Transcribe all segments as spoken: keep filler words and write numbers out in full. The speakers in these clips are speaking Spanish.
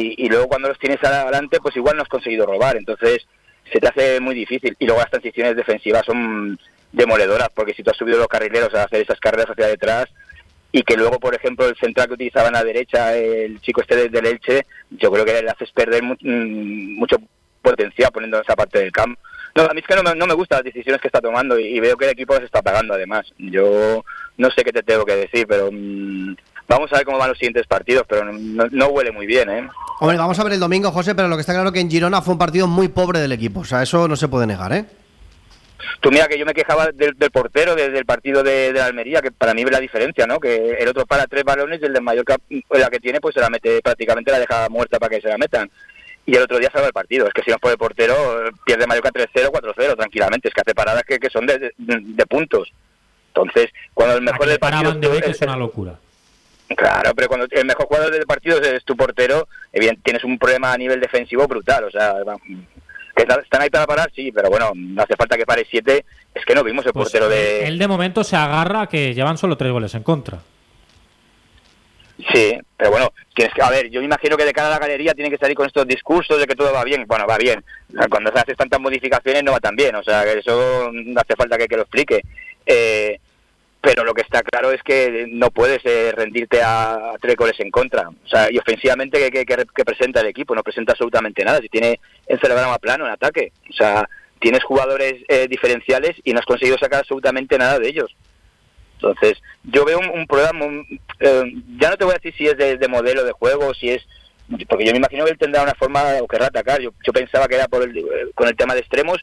y, y luego cuando los tienes adelante, pues igual no has conseguido robar, entonces se te hace muy difícil. Y luego las transiciones defensivas son demoledoras, porque si tú has subido los carrileros a hacer esas carreras hacia detrás, y que luego, por ejemplo, el central que utilizaba en la derecha, el chico este del Elche, yo creo que le haces perder mu- mucho potencial poniendo en esa parte del campo. No, a mí es que no me, no me gustan las decisiones que está tomando y, y veo que el equipo se está pagando además. Yo no sé qué te tengo que decir, pero mmm, vamos a ver cómo van los siguientes partidos, pero no, no huele muy bien, ¿eh? Hombre, vamos a ver el domingo, José, pero lo que está claro que en Girona fue un partido muy pobre del equipo, o sea, eso no se puede negar, ¿eh? Tú mira que yo me quejaba del, del portero desde el partido de, de la Almería, que para mí ve la diferencia, ¿no? Que el otro para tres balones y el de Mallorca, la que tiene, pues se la mete, prácticamente la deja muerta para que se la metan. Y el otro día salva el partido. Es que si no fue el portero, pierde Mallorca tres cero, cuatro cero tranquilamente. Es que hace paradas que, que son de, de, de puntos. Entonces, cuando el mejor del partido... De Beek es una locura. Claro, pero cuando el mejor jugador del partido es tu portero, evidente, tienes un problema a nivel defensivo brutal. O sea, que están ahí para parar, sí, pero bueno, no hace falta que pare siete. Es que no vimos el pues portero de... Él de momento se agarra que llevan solo tres goles en contra. Sí, pero bueno, tienes que, a ver, yo me imagino que de cara a la galería tienen que salir con estos discursos de que todo va bien. Bueno, va bien. Cuando se hacen tantas modificaciones no va tan bien, o sea, que eso no hace falta que, que lo explique. Eh, pero lo que está claro es que no puedes eh, rendirte a, a tres goles en contra. O sea, y ofensivamente, ¿qué, qué, qué presenta el equipo? No presenta absolutamente nada. Si tiene el cerebrama plano en ataque. O sea, tienes jugadores eh, diferenciales y no has conseguido sacar absolutamente nada de ellos. Entonces, yo veo un, un programa, un, eh, ya no te voy a decir si es de, de modelo de juego, si es, porque yo me imagino que él tendrá una forma o querrá atacar. Yo, yo pensaba que era por el, con el tema de extremos.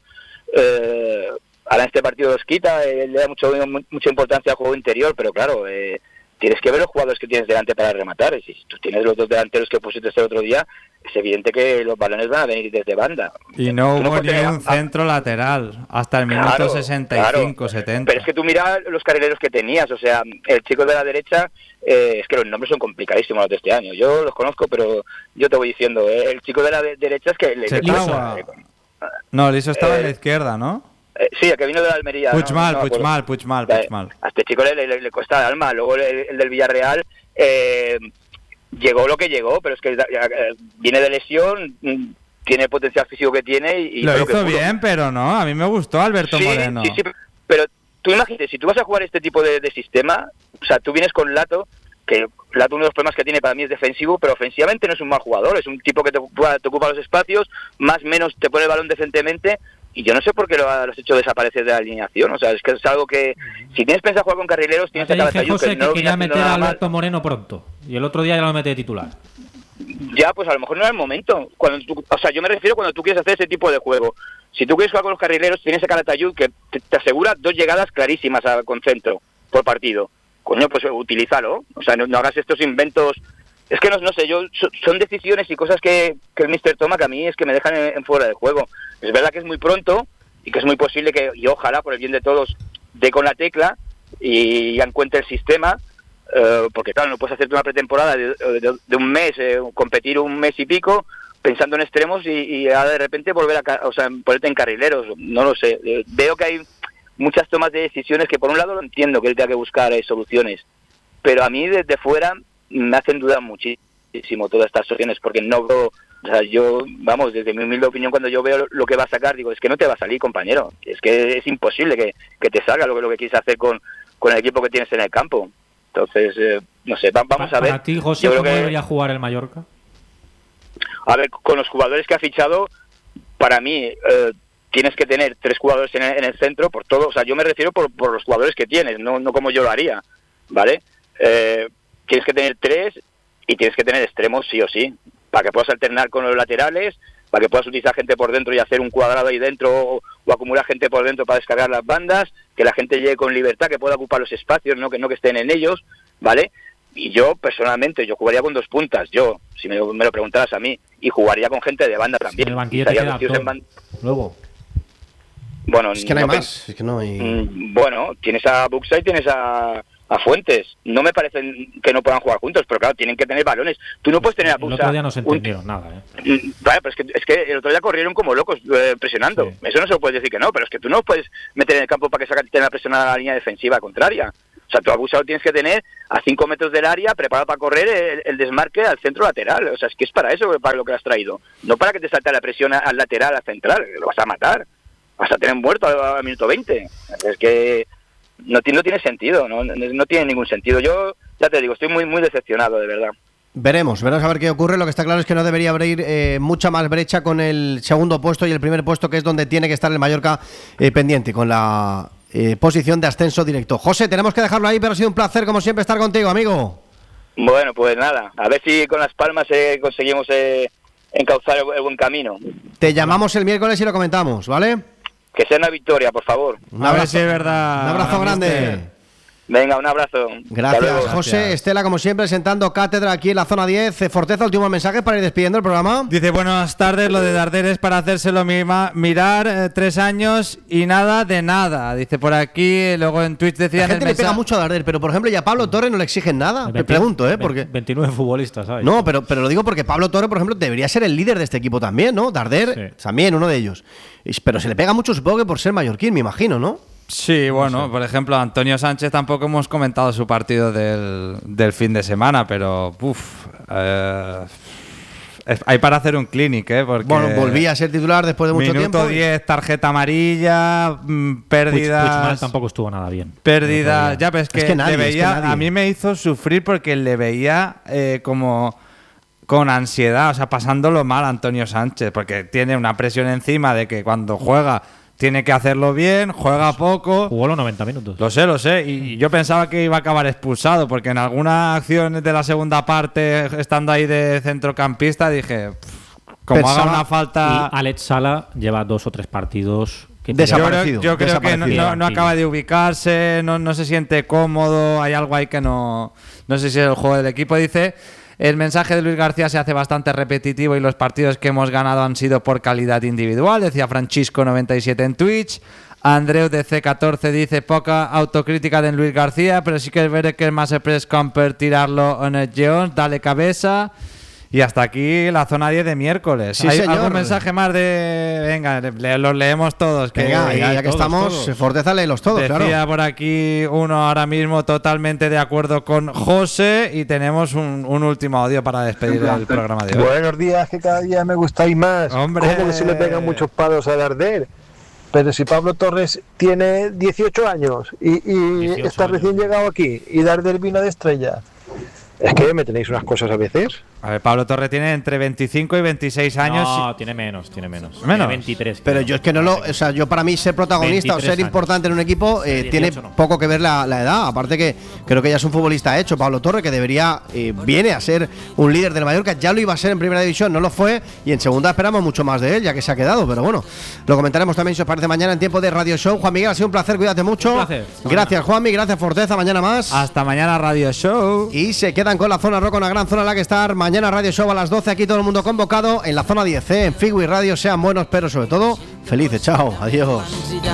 Eh, ahora en este partido los quita, eh, le da mucho, mucha importancia al juego interior, pero claro, eh, tienes que ver los jugadores que tienes delante para rematar. Y si tú tienes los dos delanteros que pusiste el otro día, es evidente que los balones van a venir desde banda. Y no no hubo ni tener, un centro ah, lateral hasta el minuto claro, sesenta y cinco, claro. setenta. Pero es que tú mira los carrileros que tenías, o sea, el chico de la derecha, eh, es que los nombres son complicadísimos los de este año. Yo los conozco, pero yo te voy diciendo, eh, el chico de la de derecha es que... Le, le pasa, eh, no, Liso estaba eh, en la izquierda, ¿no? Eh, sí, el que vino de la Almería. Puigmal, no, no Puigmal, Puigmal, Puigmal. A este chico le, le, le cuesta el alma. Luego el, el del Villarreal eh, llegó lo que llegó, pero es que eh, viene de lesión, tiene el potencial físico que tiene. Y, y lo hizo bien, pero no, a mí me gustó Alberto sí, Moreno. Sí, sí, pero tú imagínate, si tú vas a jugar este tipo de, de sistema, o sea, tú vienes con Lato, que Lato uno de los problemas que tiene para mí es defensivo, pero ofensivamente no es un mal jugador, es un tipo que te, te ocupa los espacios, más o menos te pone el balón decentemente. Y yo no sé por qué lo has hecho desaparecer de la alineación. O sea, es que es algo que... Si tienes pensado jugar con carrileros, tienes que estar José que, no que quería meter a Alberto Moreno pronto. Y el otro día ya lo mete de titular. Ya, pues a lo mejor no era el momento. Cuando tú, o sea, yo me refiero cuando tú quieres hacer ese tipo de juego. Si tú quieres jugar con los carrileros, tienes a Calatayud que te, te asegura dos llegadas clarísimas a, con centro por partido. Coño, pues utilízalo. O sea, no, no hagas estos inventos... Es que no, no sé, yo son decisiones y cosas que, que el míster toma que a mí es que me dejan en, en fuera de juego. Es verdad que es muy pronto y que es muy posible que, y ojalá por el bien de todos, dé con la tecla y ya encuentre el sistema, eh, porque claro, no puedes hacerte una pretemporada de, de, de un mes, eh, competir un mes y pico pensando en extremos y, y ya de repente volver a, o sea, ponerte en carrileros, no lo sé. Eh, veo que hay muchas tomas de decisiones que por un lado lo entiendo que él tenga que buscar eh, soluciones, pero a mí desde fuera me hacen dudar muchísimo todas estas opciones, porque no veo, o sea, yo, vamos, desde mi humilde opinión, cuando yo veo lo que va a sacar, digo, es que no te va a salir, compañero, es que es imposible que, que te salga lo que, lo que quieres hacer con, con el equipo que tienes en el campo. Entonces, eh, no sé, va, vamos a ver. ¿Para ti, José, cómo que, debería jugar el Mallorca? A ver, con los jugadores que ha fichado, para mí, eh, tienes que tener tres jugadores en el, en el centro, por todo, o sea, yo me refiero por, por los jugadores que tienes, no, no como yo lo haría, ¿vale? Eh... Tienes que tener tres y tienes que tener extremos sí o sí, para que puedas alternar con los laterales, para que puedas utilizar gente por dentro y hacer un cuadrado ahí dentro o, o acumular gente por dentro para descargar las bandas, que la gente llegue con libertad, que pueda ocupar los espacios, no que no que estén en ellos, ¿vale? Y yo, personalmente, yo jugaría con dos puntas, yo, si me, me lo preguntaras a mí, y jugaría con gente de banda también. En el banquillo te queda todo. Ban... Luego. Bueno, es que no hay no más. Pen... Es que no hay... Bueno, tienes a Buxa y tienes a... a Fuentes. No me parece que no puedan jugar juntos, pero claro, tienen que tener balones. Tú no puedes tener a Buxa... El otro día no se entendieron un... nada, ¿eh? Vale, pero es que, es que el otro día corrieron como locos eh, presionando. Sí. Eso no se lo puedes decir que no, pero es que tú no puedes meter en el campo para que saquen la presión a la línea defensiva contraria. O sea, tu abusador tienes que tener a cinco metros del área preparado para correr el, el desmarque al centro lateral. O sea, es que es para eso, para lo que lo has traído. No para que te salte la presión al lateral, al central. Lo vas a matar. Vas a tener muerto al, al minuto veinte. Es que no, no tiene sentido, ¿no? No tiene ningún sentido. Yo, ya te digo, estoy muy, muy decepcionado, de verdad. Veremos, veremos a ver qué ocurre. Lo que está claro es que no debería abrir eh, mucha más brecha con el segundo puesto y el primer puesto, que es donde tiene que estar el Mallorca eh, pendiente, con la eh, posición de ascenso directo. José, tenemos que dejarlo ahí, pero ha sido un placer, como siempre, estar contigo, amigo. Bueno, pues nada, a ver si con Las Palmas eh, conseguimos eh, encauzar el, el buen camino. Te llamamos el miércoles y lo comentamos, ¿vale? Que sea una victoria, por favor. Un abrazo, a ver si es verdad. Un abrazo grande. mister. Venga, un abrazo. Gracias, José. Gracias. Estela, como siempre, sentando cátedra aquí en la zona diez. Forteza, último mensaje para ir despidiendo el programa. Dice, buenas tardes, lo de Darder es para hacérselo mima, mirar eh, tres años y nada de nada. Dice por aquí, luego en Twitch decía... La gente le pega mucho a Darder, pero por ejemplo, ya a Pablo Torre no le exigen nada. Te pregunto, ¿eh? Porque... veintinueve futbolistas, ¿sabes? No, pero, pero lo digo porque Pablo Torre, por ejemplo, debería ser el líder de este equipo también, ¿no? Darder, Sí. también, uno de ellos. Pero se le pega mucho, supongo que por ser mallorquín, me imagino, ¿no? Sí, bueno, no sé. Por ejemplo, Antonio Sánchez tampoco hemos comentado su partido del, del fin de semana, pero uff, eh, hay para hacer un clinic, ¿eh? Porque bueno, volvía a ser titular después de mucho minuto tiempo. diez, tarjeta amarilla, mmm, pérdidas. Puigmal tampoco estuvo nada bien. Pérdidas, ya, pero es que, es que nadie, le veía, es que nadie. a mí me hizo sufrir porque le veía eh, como con ansiedad, o sea, pasándolo mal a Antonio Sánchez, porque tiene una presión encima de que cuando juega tiene que hacerlo bien, juega poco. Jugó los noventa minutos. Lo sé, lo sé. Y yo pensaba que iba a acabar expulsado, porque en algunas acciones de la segunda parte, estando ahí de centrocampista, dije, como Pensaba- haga una falta... Y Alex Sala lleva dos o tres partidos que Yo creo, Desaparecido, yo creo que no, desaparecido. no- no acaba de ubicarse, no, no se siente cómodo, hay algo ahí que no... No sé si es el juego del equipo. Dice... El mensaje de Luis García se hace bastante repetitivo y los partidos que hemos ganado han sido por calidad individual, decía Francisco noventa y siete en Twitch. Andreu de C catorce dice poca autocrítica de Luis García, pero sí que es ver que es más press camper tirarlo en el Jones, dale cabeza. Y hasta aquí la zona diez de miércoles. Sí, ¿Hay señor. algún mensaje más de...? Venga, le- los leemos todos. Que Venga, ya, ya que todos, estamos, todos. Forteza, léelos todos, Decía claro. por aquí uno ahora mismo totalmente de acuerdo con José y tenemos un, un último audio para despedir el programa de hoy. Buenos días, que cada día me gustáis más. Hombre. ¿Cómo que se le pegan muchos palos a Darder? Pero si Pablo Torres tiene dieciocho años y, y dieciocho está años. recién llegado aquí y Darder vino de estrella. Es que me tenéis unas cosas a veces. A ver, Pablo Torre tiene entre veinticinco y veintiséis años. No, tiene menos, tiene menos. ¿Menos? Tiene veintitrés. Pero creo. yo es que no lo. O sea, yo para mí ser protagonista o veintitrés ser años. importante en un equipo eh, Sí, tiene dieciocho no. poco que ver la, la edad. Aparte que creo que ya es un futbolista hecho, Pablo Torre, que debería. Eh, viene a ser un líder del Mallorca. Ya lo iba a ser en primera división, no lo fue. Y en segunda esperamos mucho más de él, ya que se ha quedado. Pero bueno, lo comentaremos también si os parece mañana en tiempo de Radio Show. Juan Miguel, ha sido un placer, cuídate mucho. Un placer. Gracias, Juanmi, gracias, Forteza. Mañana más. Hasta mañana, Radio Show. Y se quedan con la zona roca, una gran zona en la que estar. Mañana Radio Show a las doce, aquí todo el mundo convocado en la zona diez, ¿eh? En Figui Radio. Sean buenos, pero sobre todo, felices. Chao, adiós.